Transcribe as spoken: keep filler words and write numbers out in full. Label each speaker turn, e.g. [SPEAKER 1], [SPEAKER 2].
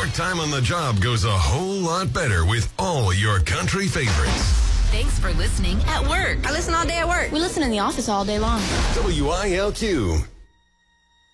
[SPEAKER 1] time on the job goes a whole lot better with all your country favorites.
[SPEAKER 2] Thanks for listening at work.
[SPEAKER 3] I listen all day at work.
[SPEAKER 4] We listen in the office all day long.
[SPEAKER 1] W I L Q.